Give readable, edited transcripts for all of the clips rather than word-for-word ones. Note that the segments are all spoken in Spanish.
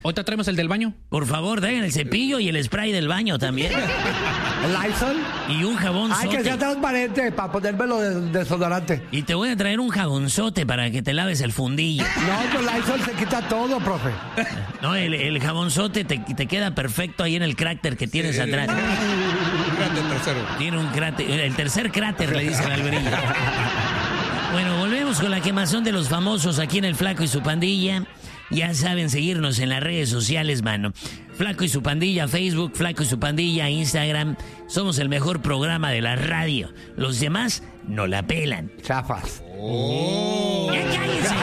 ¿Ahorita traemos el del baño? Por favor, traigan el cepillo y el spray del baño también. ¿El Lysol? Y un jabonzote. Ay, que sea transparente para ponérmelo de desodorante. Y te voy a traer un jabonzote para que te laves el fundillo. No, con Lysol se quita todo, profe. No, el jabonzote te queda perfecto ahí en el cráter que tienes atrás. Cráter tercero. Tiene un cráter, el tercer cráter le dicen al brillo. Bueno, volvemos con la quemazón de los famosos aquí en El Flaco y su Pandilla. Ya saben seguirnos en las redes sociales, mano. Flaco y su Pandilla, Facebook, Flaco y su Pandilla, Instagram. Somos el mejor programa de la radio. Los demás no la pelan. Chafas. ¡Ya cállense!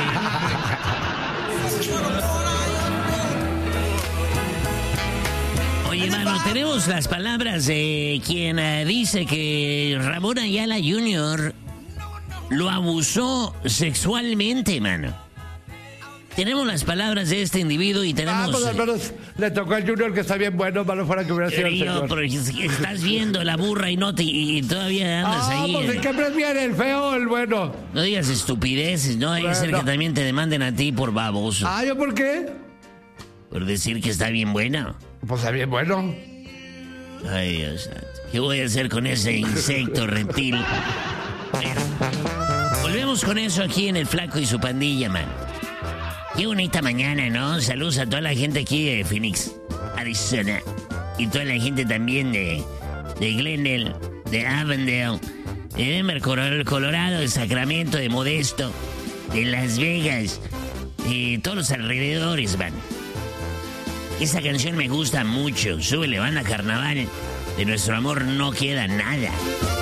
Oye, mano, tenemos las palabras de quien dice que Ramón Ayala Jr. lo abusó sexualmente, mano. Tenemos las palabras de este individuo y tenemos... Pues al menos le tocó al Junior, que está bien bueno, malo fuera que hubiera sido el señor. Pero estás viendo la burra y todavía andas ahí. Pues ¿en qué prefiere, el feo o el bueno? No digas estupideces, no hay que ser que también te demanden a ti por baboso. ¿Yo por qué? Por decir que está bien buena. Pues está bien bueno. Ay, Dios santo. ¿Qué voy a hacer con ese insecto reptil? Bueno, volvemos con eso aquí en El Flaco y su Pandilla, man. Qué bonita mañana, ¿no? Saludos a toda la gente aquí de Phoenix, Arizona. Y toda la gente también de Glendale, de Avondale, de Denver, Colorado, de Sacramento, de Modesto, de Las Vegas, de todos los alrededores, man. Esa canción me gusta mucho. Súbele, banda Carnaval. De nuestro amor no queda nada.